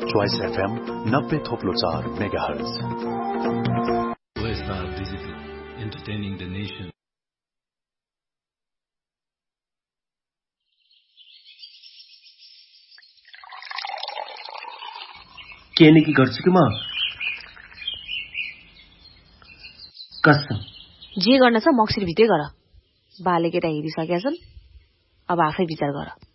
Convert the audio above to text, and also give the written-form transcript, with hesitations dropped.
Choice FM 90.4 megahertz. OSR Digital, entertaining the nation. केने की गर्छु कि म कसम जे गर्न छ मक्सिर भित्रै गर। बाले केटा हेरिसकेका छन्, अब आफै विचार गर।